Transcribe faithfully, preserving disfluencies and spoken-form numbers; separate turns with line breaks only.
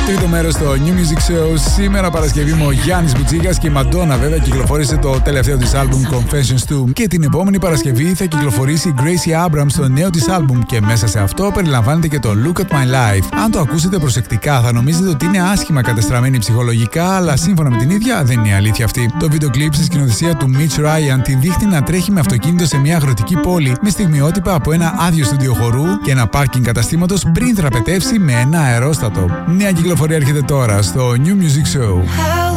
Τρίτο μέρος στο New Music Show. Σήμερα Παρασκευή με ο Γιάννης Μπουτσίγας και η Μαντόνα βέβαια κυκλοφόρησε το τελευταίο της άλμπουμ Confessions του. Και την επόμενη Παρασκευή θα κυκλοφορήσει η Gracie Abrams στο νέο της άλμπουμ και μέσα σε αυτό περιλαμβάνεται και το Look at My Life. Αν το ακούσετε προσεκτικά θα νομίζετε ότι είναι άσχημα κατεστραμμένη ψυχολογικά, αλλά σύμφωνα με την ίδια δεν είναι αλήθεια αυτή. Το βίντεο κλιπ στη σκηνοθεσία του Mitch Ryan τη δείχνει να τρέχει με αυτοκίνητο σε μια αγροτική πόλη με στιγμιότυπα από ένα άδειο στούντιο χορού και ένα πάρκινγκ καταστήματος πριν δραπετεύσει με ένα αερόστατο. Νέα κυκλοφορία έρχεται τώρα στο New Music Show.